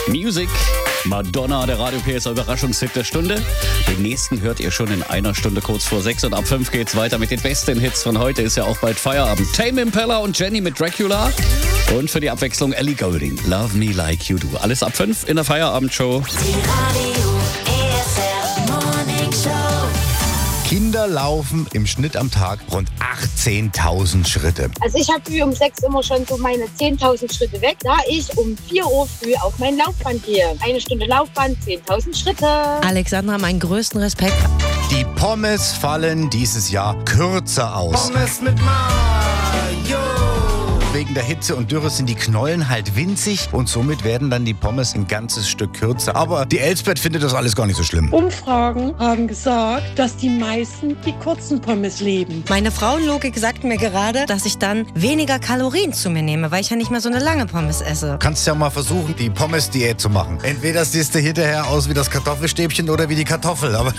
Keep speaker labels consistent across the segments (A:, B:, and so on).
A: Music, Madonna, der Radio PSR Überraschungshit der Stunde. Den nächsten hört ihr schon in einer Stunde kurz vor 6 und ab 5 geht's weiter mit den besten Hits von heute. Ist ja auch bald Feierabend. Tame Impala und Jenny mit Dracula und für die Abwechslung Ellie Goulding, Love Me Like You Do. Alles ab 5 in der Feierabendshow.
B: Die Radio PSR Morning Show.
C: Kinder laufen im Schnitt am Tag rund 18.000 Schritte.
D: Also ich habe früh um 6 immer schon so meine 10.000 Schritte weg, da ich um 4 Uhr früh auf mein Laufband gehe. 1 Stunde Laufband, 10.000 Schritte.
E: Alexandra, meinen größten Respekt.
C: Die Pommes fallen dieses Jahr kürzer aus.
F: Pommes mit Mayo.
C: Wegen der Hitze und Dürre sind die Knollen halt winzig und somit werden dann die Pommes ein ganzes Stück kürzer. Aber die Elsbeth findet das alles gar nicht so schlimm.
G: Umfragen haben gesagt, dass die meisten die kurzen Pommes lieben.
E: Meine Frauenlogik sagt mir gerade, dass ich dann weniger Kalorien zu mir nehme, weil ich ja nicht mehr so eine lange Pommes esse.
C: Du kannst ja mal versuchen, die Pommes-Diät zu machen. Entweder siehst du hinterher aus wie das Kartoffelstäbchen oder wie die Kartoffel. Aber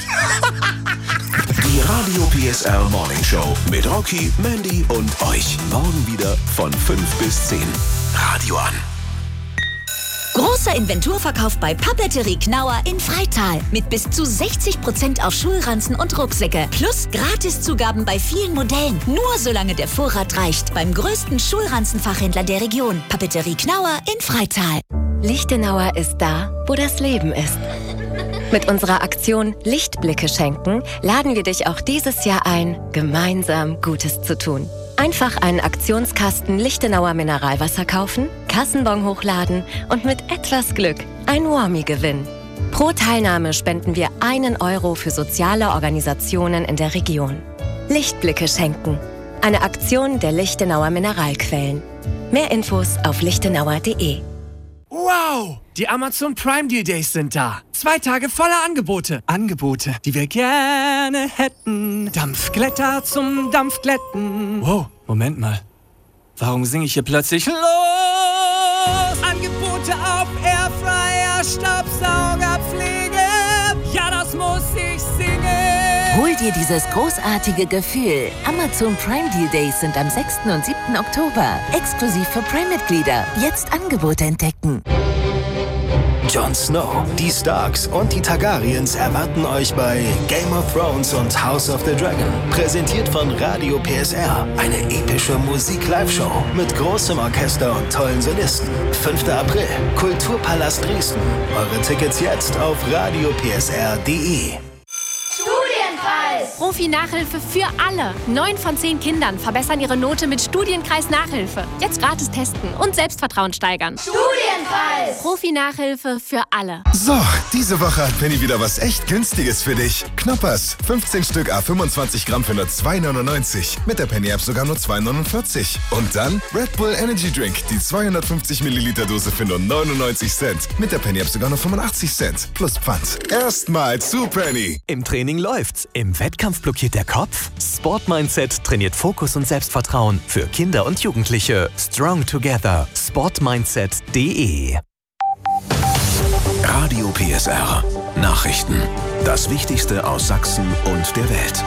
H: Die Radio PSR Morning Show mit Rocky, Mandy und euch. Morgen wieder von 5 bis 10. Radio an.
B: Großer Inventurverkauf bei Papeterie Knauer in Freital. Mit bis zu 60% auf Schulranzen und Rucksäcke. Plus Gratiszugaben bei vielen Modellen. Nur solange der Vorrat reicht. Beim größten Schulranzenfachhändler der Region. Papeterie Knauer in Freital.
I: Lichtenauer ist da, wo das Leben ist. Mit unserer Aktion Lichtblicke schenken laden wir dich auch dieses Jahr ein, gemeinsam Gutes zu tun. Einfach einen Aktionskasten Lichtenauer Mineralwasser kaufen, Kassenbon hochladen und mit etwas Glück ein Warmie gewinnen. Pro Teilnahme spenden wir 1 Euro für soziale Organisationen in der Region. Lichtblicke schenken. Eine Aktion der Lichtenauer Mineralquellen. Mehr Infos auf lichtenauer.de.
F: Wow! Die Amazon Prime Deal Days sind da. 2 Tage voller Angebote. Angebote, die wir gerne hätten. Dampfglätter zum Dampfglätten. Wow, Moment mal. Warum singe ich hier plötzlich los? Angebote auf Airfryer, Staubsaugerpflege. Ja, das muss ich singen.
B: Hol dir dieses großartige Gefühl. Amazon Prime Deal Days sind am 6. und 7. Oktober. Exklusiv für Prime-Mitglieder. Jetzt Angebote entdecken.
H: Jon Snow, die Starks und die Targaryens erwarten euch bei Game of Thrones und House of the Dragon. Präsentiert von Radio PSR. Eine epische Musik-Live-Show mit großem Orchester und tollen Solisten. 5. April, Kulturpalast Dresden. Eure Tickets jetzt auf radiopsr.de.
J: Profi-Nachhilfe für alle. 9 von 10 Kindern verbessern ihre Note mit Studienkreis-Nachhilfe. Jetzt gratis testen und Selbstvertrauen steigern. Studienkreis! Profi-Nachhilfe für alle.
K: So, diese Woche hat Penny wieder was echt Günstiges für dich. Knoppers, 15 Stück à 25 Gramm für nur 2,99. Mit der Penny-App sogar nur 2,49. Und dann Red Bull Energy Drink, die 250 Milliliter Dose für nur 99 Cent. Mit der Penny-App sogar nur 85 Cent. Plus Pfand. Erstmal zu Penny.
L: Im Training läuft's. Im Wettkampf blockiert der Kopf? Sport Mindset trainiert Fokus und Selbstvertrauen für Kinder und Jugendliche. Strong Together. Sportmindset.de.
H: Radio PSR. Nachrichten. Das Wichtigste aus Sachsen und der Welt.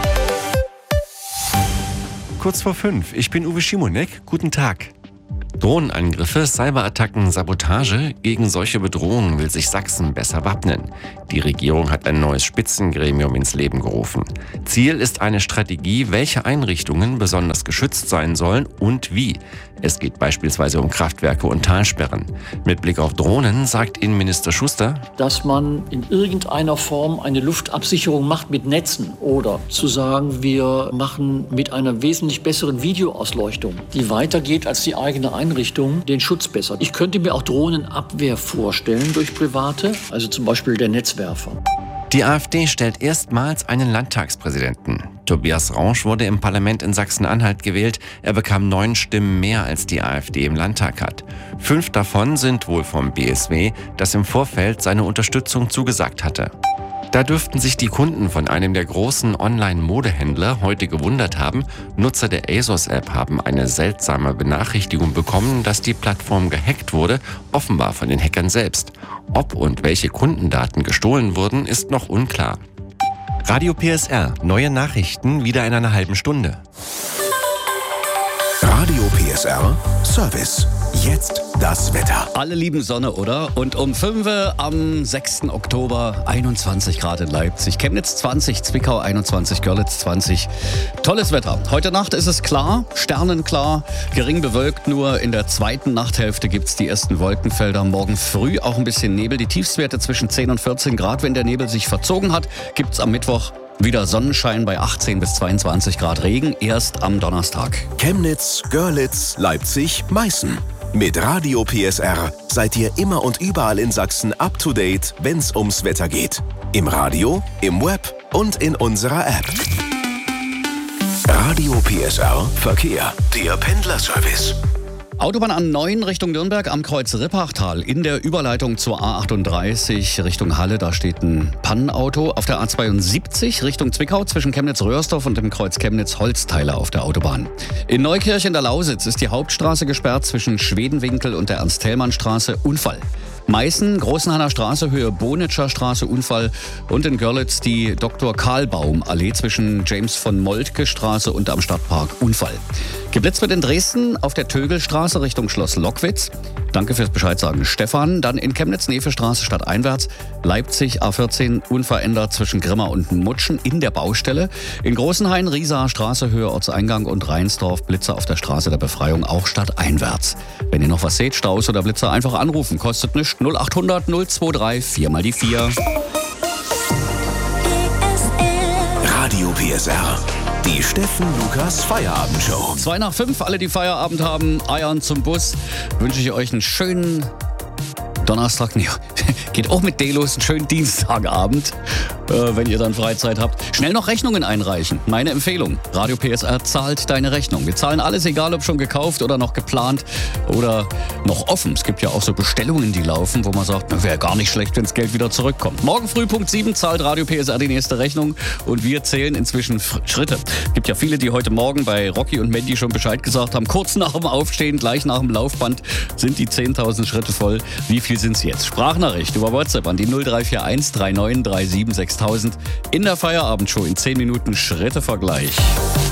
M: Kurz vor 5. Ich bin Uwe Schimonek. Guten Tag. Drohnenangriffe, Cyberattacken, Sabotage. Gegen solche Bedrohungen will sich Sachsen besser wappnen. Die Regierung hat ein neues Spitzengremium ins Leben gerufen. Ziel ist eine Strategie, welche Einrichtungen besonders geschützt sein sollen und wie. Es geht beispielsweise um Kraftwerke und Talsperren. Mit Blick auf Drohnen sagt Innenminister Schuster,
N: dass man in irgendeiner Form eine Luftabsicherung macht mit Netzen oder zu sagen, wir machen mit einer wesentlich besseren Videoausleuchtung, die weitergeht als die eigene Einrichtung, den Schutz besser. Ich könnte mir auch Drohnenabwehr vorstellen durch Private, also zum Beispiel der Netzwerfer.
M: Die AfD stellt erstmals einen Landtagspräsidenten. Tobias Rausch wurde im Parlament in Sachsen-Anhalt gewählt. Er bekam 9 Stimmen mehr, als die AfD im Landtag hat. 5 davon sind wohl vom BSW, das im Vorfeld seine Unterstützung zugesagt hatte. Da dürften sich die Kunden von einem der großen Online-Modehändler heute gewundert haben. Nutzer der ASOS-App haben eine seltsame Benachrichtigung bekommen, dass die Plattform gehackt wurde, offenbar von den Hackern selbst. Ob und welche Kundendaten gestohlen wurden, ist noch unklar. Radio PSR, neue Nachrichten wieder in einer halben Stunde.
H: Radio PSR Service. Jetzt das Wetter.
A: Alle lieben Sonne, oder? Und um 5 Uhr am 6. Oktober 21 Grad in Leipzig, Chemnitz 20, Zwickau 21, Görlitz 20. Tolles Wetter. Heute Nacht ist es klar, sternenklar, gering bewölkt, nur in der zweiten Nachthälfte gibt es die ersten Wolkenfelder. Morgen früh auch ein bisschen Nebel, die Tiefstwerte zwischen 10 und 14 Grad. Wenn der Nebel sich verzogen hat, gibt es am Mittwoch wieder Sonnenschein bei 18 bis 22 Grad, Regen erst am Donnerstag.
H: Chemnitz, Görlitz, Leipzig, Meißen. Mit Radio PSR seid ihr immer und überall in Sachsen up to date, wenn's ums Wetter geht. Im Radio, im Web und in unserer App. Radio PSR Verkehr, der Pendlerservice.
A: Autobahn A9 Richtung Nürnberg am Kreuz Rippachtal. In der Überleitung zur A38 Richtung Halle, da steht ein Pannenauto. Auf der A72 Richtung Zwickau zwischen Chemnitz-Röhrsdorf und dem Kreuz Chemnitz-Holzteiler auf der Autobahn. In Neukirch in der Lausitz ist die Hauptstraße gesperrt zwischen Schwedenwinkel und der Ernst-Thälmann-Straße. Unfall. Meißen, Großenhainer Straße, Höhe Bonitscher Straße, Unfall. Und in Görlitz die Dr.-Karlbaum-Allee zwischen James-von-Moltke-Straße und am Stadtpark, Unfall. Geblitzt wird in Dresden auf der Tögelstraße Richtung Schloss Lockwitz. Danke fürs Bescheid sagen, Stefan. Dann in Chemnitz, Nevestraße stadteinwärts. Leipzig, A14, unverändert zwischen Grimma und Mutschen in der Baustelle. In Großenhain, Riesaer Straße, Höhe Ortseingang und Rheinsdorf, Blitzer auf der Straße der Befreiung, auch stadteinwärts. Wenn ihr noch was seht, Staus oder Blitzer, einfach anrufen. Kostet nichts. 0800 023 4 mal die 4.
H: Radio PSR. Die Steffen Lukas Feierabendshow.
A: 2 nach 5, alle die Feierabend haben, eiern zum Bus. Wünsche ich euch einen schönen Donnerstag, nee, geht auch mit Delos, einen schönen Dienstagabend, wenn ihr dann Freizeit habt. Schnell noch Rechnungen einreichen. Meine Empfehlung, Radio PSR zahlt deine Rechnung. Wir zahlen alles, egal ob schon gekauft oder noch geplant oder noch offen. Es gibt ja auch so Bestellungen, die laufen, wo man sagt, wäre gar nicht schlecht, wenn das Geld wieder zurückkommt. Morgen früh Punkt 7 zahlt Radio PSR die nächste Rechnung und wir zählen inzwischen Schritte. Es gibt ja viele, die heute Morgen bei Rocky und Mandy schon Bescheid gesagt haben. Kurz nach dem Aufstehen, gleich nach dem Laufband sind die 10.000 Schritte voll. Wie viel sind es jetzt? Sprachnachricht über WhatsApp an die 0341 39 37 6000 in der Feierabendshow in 10 Minuten Schrittevergleich.